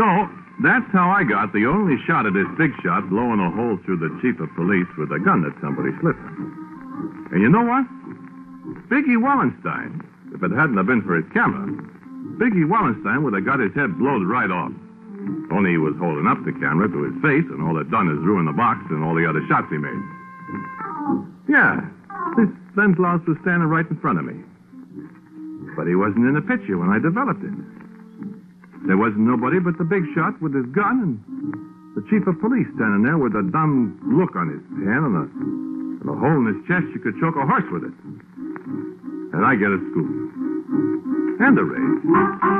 So, that's how I got the only shot at this big shot blowing a hole through the chief of police with a gun that somebody slipped him. And you know what? Biggie Wallenstein, if it hadn't have been for his camera, Biggie Wallenstein would have got his head blowed right off. Only he was holding up the camera to his face, and all it done is ruin the box and all the other shots he made. Yeah, this Sven Klaus was standing right in front of me. But he wasn't in the picture when I developed it. There wasn't nobody but the big shot with his gun and the chief of police standing there with a dumb look on his hand and a hole in his chest you could choke a horse with it. And I get a scoop. And a raise.